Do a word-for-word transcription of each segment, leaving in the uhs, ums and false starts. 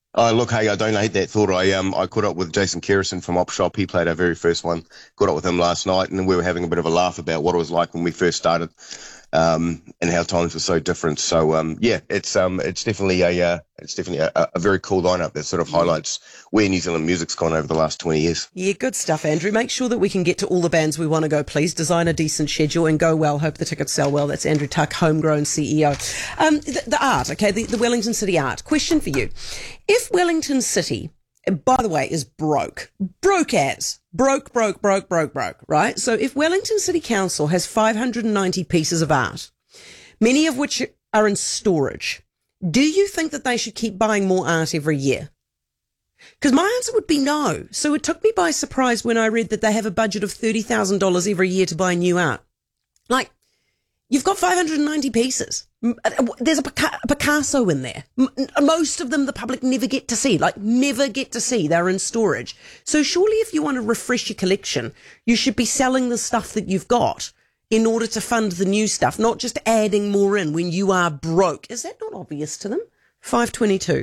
Oh, look, hey, I don't hate that thought. I um, I caught up with Jason Kerrison from Op Shop. He played our very first one. Caught up with him last night, and we were having a bit of a laugh about what it was like when we first started, um, and how times were so different. So, um, yeah, it's um, it's definitely a uh, it's definitely a, a very cool lineup that sort of highlights where New Zealand music's gone over the last twenty years. Yeah, good stuff, Andrew. Make sure that we can get to all the bands we want to go, please. Design a decent schedule and go well. Hope the tickets sell well. That's Andrew Tuck, Homegrown C E O. Um, the, the art, okay, the, the Wellington City art. Question for you. If Wellington City, by the way, is broke, broke as, broke, broke, broke, broke, broke, right? So if Wellington City Council has five hundred ninety pieces of art, many of which are in storage, do you think that they should keep buying more art every year? Because my answer would be no. So it took me by surprise when I read that they have a budget of thirty thousand dollars every year to buy new art. Like, you've got five hundred ninety pieces. There's a Picasso in there. Most of them the public never get to see, like never get to see. They're in storage. So surely if you want to refresh your collection, you should be selling the stuff that you've got in order to fund the new stuff, not just adding more in when you are broke. Is that not obvious to them? five twenty-two.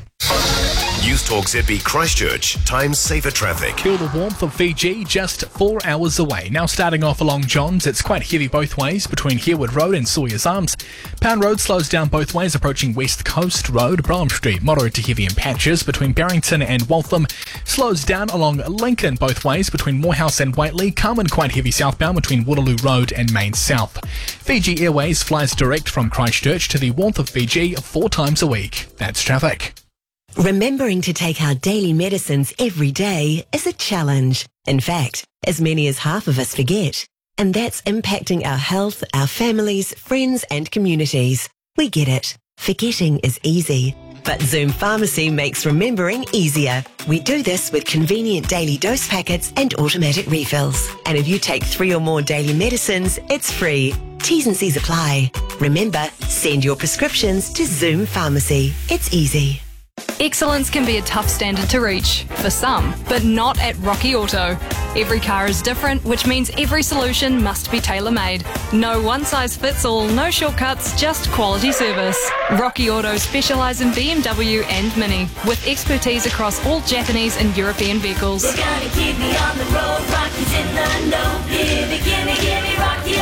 News Talk Z B Christchurch, times safer traffic. Feel the warmth of Fiji just four hours away. Now starting off along Johns, it's quite heavy both ways between Herwood Road and Sawyer's Arms. Pound Road slows down both ways approaching West Coast Road. Brougham Street, moderate to heavy in patches between Barrington and Waltham. Slows down along Lincoln both ways between Morehouse and Waitley. Carmen quite heavy southbound between Waterloo Road and Main South. Fiji Airways flies direct from Christchurch to the warmth of Fiji four times a week. That's traffic. Remembering to take our daily medicines every day is a challenge. In fact, as many as half of us forget. And that's impacting our health, our families, friends and communities. We get it. Forgetting is easy. But Zoom Pharmacy makes remembering easier. We do this with convenient daily dose packets and automatic refills. And if you take three or more daily medicines, it's free. T's and C's apply. Remember, send your prescriptions to Zoom Pharmacy. It's easy. Excellence can be a tough standard to reach, for some, but not at Rocky Auto. Every car is different, which means every solution must be tailor-made. No one-size-fits-all, no shortcuts, just quality service. Rocky Auto specialise in B M W and Mini, with expertise across all Japanese and European vehicles. They're gonna keep me on the road, Rocky's in the know. Gimme, gimme, gimme Rocky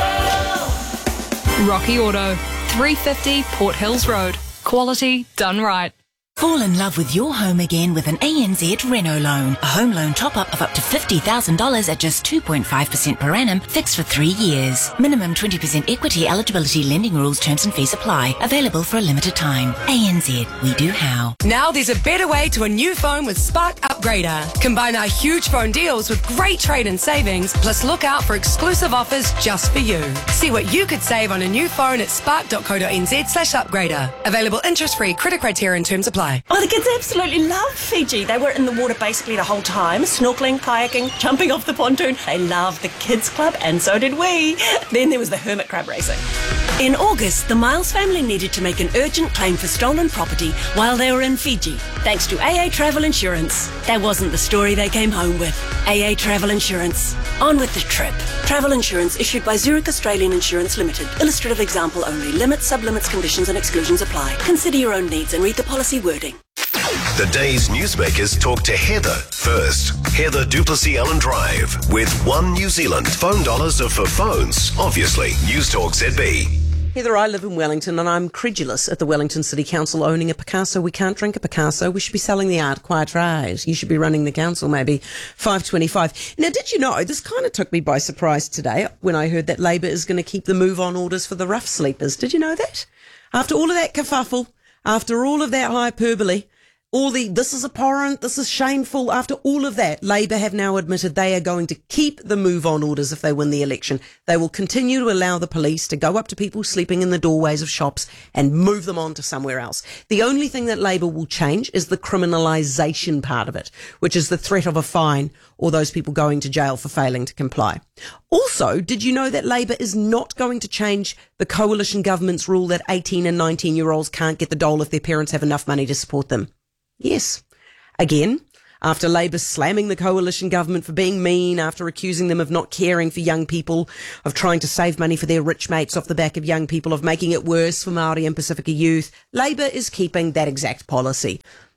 Auto. Rocky Auto, three fifty Port Hills Road. Quality done right. Fall in love with your home again with an A N Z Renault loan. A home loan top-up of up to fifty thousand dollars at just two point five percent per annum, fixed for three years. Minimum twenty percent equity eligibility, lending rules, terms and fees apply. Available for a limited time. A N Z, we do how. Now there's a better way to a new phone with Spark Upgrader. Combine our huge phone deals with great trade-in savings, plus look out for exclusive offers just for you. See what you could save on a new phone at spark.co.nz slash upgrader. Available interest-free, credit criteria and terms apply. Oh, the kids absolutely love Fiji. They were in the water basically the whole time, snorkeling, kayaking, jumping off the pontoon. They loved the kids club, and so did we. Then there was the hermit crab racing. In August, the Miles family needed to make an urgent claim for stolen property while they were in Fiji, thanks to A A Travel Insurance. That wasn't the story they came home with. A A Travel Insurance. On with the trip. Travel insurance issued by Zurich Australian Insurance Limited. Illustrative example only. Limits, sublimits, conditions and exclusions apply. Consider your own needs and read the policy wording. The day's newsmakers talk to Heather first. Heather Duplessis Ellen Drive with One New Zealand. Phone dollars are for phones, obviously. News Talk Z B. Heather, I live in Wellington and I'm credulous at the Wellington City Council owning a Picasso. We can't drink a Picasso. We should be selling the art, quite right. You should be running the council, maybe. five twenty-five. Now, did you know, this kind of took me by surprise today when I heard that Labour is going to keep the move-on orders for the rough sleepers. Did you know that? After all of that kerfuffle, after all of that hyperbole, all the, this is abhorrent, this is shameful, after all of that, Labour have now admitted they are going to keep the move-on orders if they win the election. They will continue to allow the police to go up to people sleeping in the doorways of shops and move them on to somewhere else. The only thing that Labour will change is the criminalisation part of it, which is the threat of a fine or those people going to jail for failing to comply. Also, did you know that Labour is not going to change the coalition government's rule that eighteen and nineteen-year-olds can't get the dole if their parents have enough money to support them? Yes. Again, after Labour slamming the coalition government for being mean, after accusing them of not caring for young people, of trying to save money for their rich mates off the back of young people, of making it worse for Māori and Pacifica youth, Labour is keeping that exact policy.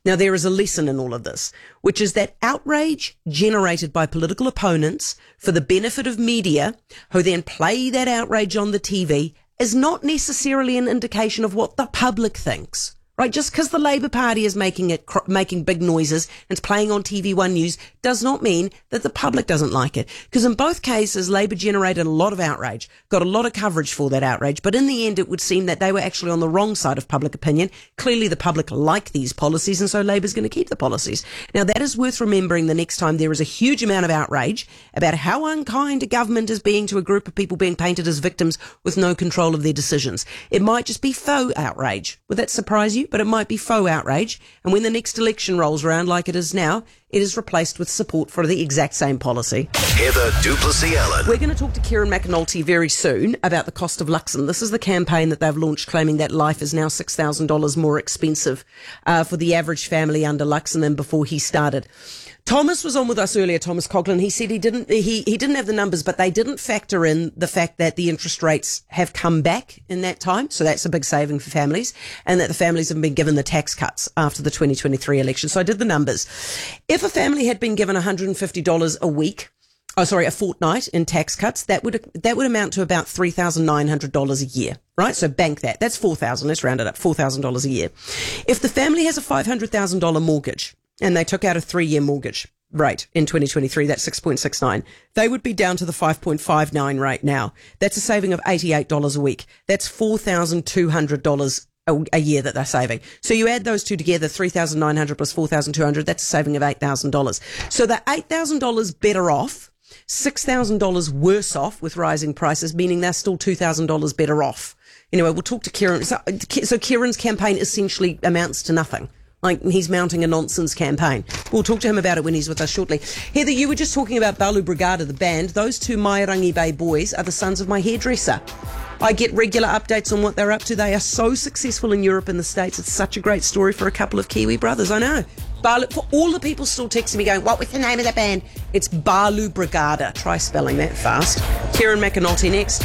Now, there is a lesson in all of this, which is that outrage generated by political opponents for the benefit of media, who then play that outrage on the T V, is not necessarily an indication of what the public thinks. Right, just because the Labour Party is making it, cr- making big noises and it's playing on T V one News does not mean that the public doesn't like it. Because in both cases, Labour generated a lot of outrage, got a lot of coverage for that outrage, but in the end it would seem that they were actually on the wrong side of public opinion. Clearly the public like these policies, and so Labour's going to keep the policies. Now that is worth remembering the next time there is a huge amount of outrage about how unkind a government is being to a group of people being painted as victims with no control of their decisions. It might just be faux outrage. Would that surprise you? But it might be faux outrage. And when the next election rolls around like it is now, it is replaced with support for the exact same policy. Heather du Plessis-Allen. We're going to talk to Kieran McAnulty very soon about the cost of Luxon. This is the campaign that they've launched, claiming that life is now six thousand dollars more expensive uh, for the average family under Luxon than before he started. Thomas was on with us earlier, Thomas Coughlin. He said he didn't, he, he didn't have the numbers, but they didn't factor in the fact that the interest rates have come back in that time. So that's a big saving for families, and that the families have been given the tax cuts after the twenty twenty-three election. So I did the numbers. If a family had been given one hundred fifty dollars a week, oh, sorry, a fortnight in tax cuts, that would, that would amount to about three thousand nine hundred dollars a year, right? So bank that. That's four thousand. Let's round it up. four thousand dollars a year. If the family has a five hundred thousand dollars mortgage, and they took out a three-year mortgage rate in twenty twenty-three, that's six point six nine. They would be down to the five point five nine rate now. That's a saving of eighty-eight dollars a week. That's four thousand two hundred dollars a, a year that they're saving. So you add those two together, three thousand nine hundred dollars plus four thousand two hundred dollars, that's a saving of eight thousand dollars. So they're eight thousand dollars better off, six thousand dollars worse off with rising prices, meaning they're still two thousand dollars better off. Anyway, we'll talk to Kieran. So, so Kieran's campaign essentially amounts to nothing. Like, he's mounting a nonsense campaign. We'll talk to him about it when he's with us shortly. Heather, you were just talking about Balu Brigada, the band. Those two Mairangi Bay boys are the sons of my hairdresser. I get regular updates on what they're up to. They are so successful in Europe and the States. It's such a great story for a couple of Kiwi brothers, I know. Balu, for all the people still texting me going, what was the name of the band? It's Balu Brigada. Try spelling that fast. Kieran McAnulty next.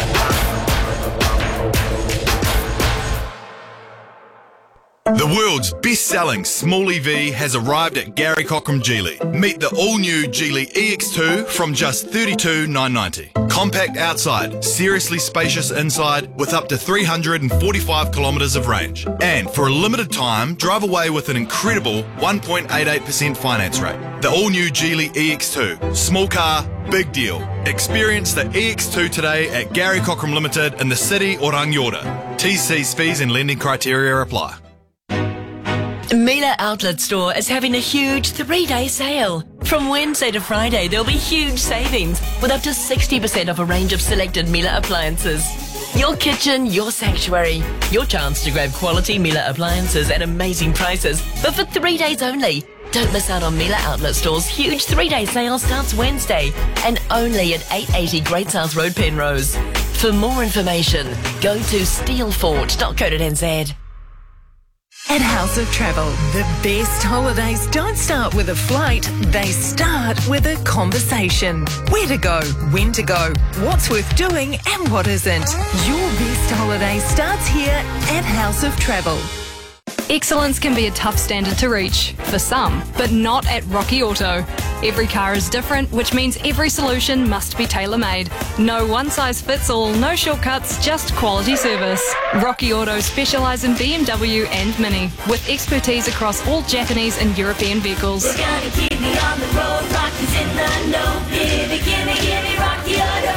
The world's best-selling small E V has arrived at Gary Cockram Geely. Meet the all-new Geely E X two from just thirty-two thousand nine hundred ninety. Compact outside, seriously spacious inside with up to three hundred forty-five kilometres of range. And for a limited time, drive away with an incredible one point eight eight percent finance rate. The all-new Geely E X two. Small car, big deal. Experience the E X two today at Gary Cockram Limited in the city or Rangiora. T's, C's, fees and lending criteria apply. Miele Outlet Store is having a huge three-day sale. From Wednesday to Friday, there'll be huge savings with up to sixty percent off a range of selected Miele appliances. Your kitchen, your sanctuary. Your chance to grab quality Miele appliances at amazing prices, but for three days only. Don't miss out on Miele Outlet Store's huge three-day sale starts Wednesday and only at eight eighty Great South Road, Penrose. For more information, go to steelfort dot co dot n z. At House of Travel, the best holidays don't start with a flight, they start with a conversation. Where to go, when to go, what's worth doing and what isn't. Your best holiday starts here at House of Travel. Excellence can be a tough standard to reach, for some, but not at Rocky Auto. Every car is different, which means every solution must be tailor-made. No one-size-fits-all, no shortcuts, just quality service. Rocky Auto specialise in B M W and Mini, with expertise across all Japanese and European vehicles. We're gonna keep me on the road, Rocky's in the know. Gimme, gimme, gimme Rocky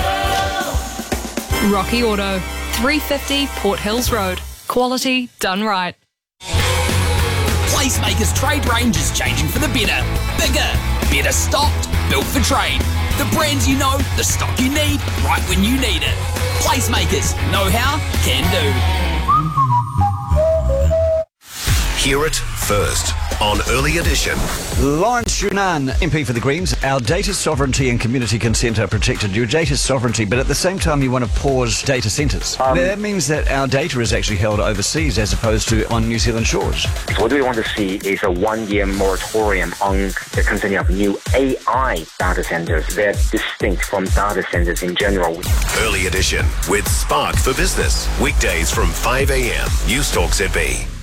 Auto. Rocky Auto, three fifty Port Hills Road. Quality done right. Placemakers trade range is changing for the better. Bigger, better stocked, built for trade. The brands you know, the stock you need, right when you need it. Placemakers, know how, can do. Hear it first on Early Edition. Lawrence Yunnan, M P for the Greens. Our data sovereignty and community consent are protected. Your data sovereignty, but at the same time you want to pause data centres. Um, that means that our data is actually held overseas as opposed to on New Zealand shores. What we want to see is a one-year moratorium on the concerning of new A I data centres. They're distinct from data centres in general. Early Edition with Spark for Business. Weekdays from five a.m. News Talk Z B.